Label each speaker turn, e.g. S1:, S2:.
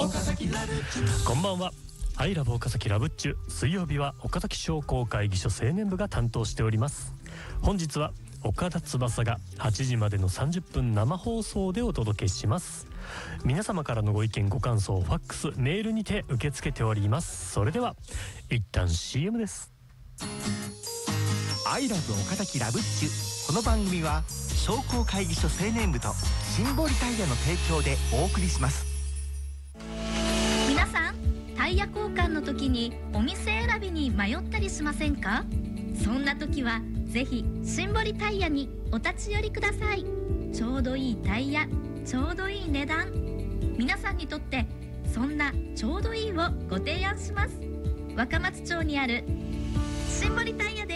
S1: こんばんは。アイラブ岡崎ラブッチュ。水曜日は岡崎商工会議所青年部が担当しております。本日は岡田翼が8時までの30分生放送でお届けします。皆様からのご意見ご感想、ファックスメールにて受け付けております。それでは一旦 CM です。
S2: アイラブ岡崎ラブッチュ。この番組は商工会議所青年部とシンボリタイヤの提供でお送りします。
S3: 皆さん、タイヤ交換の時にお店選びに迷ったりしませんか？そんな時はぜひシンボリタイヤにお立ち寄りください。ちょうどいいタイヤ、ちょうどいい値段、皆さんにとってそんなちょうどいいをご提案します。若松町にあるシンボリタイヤです。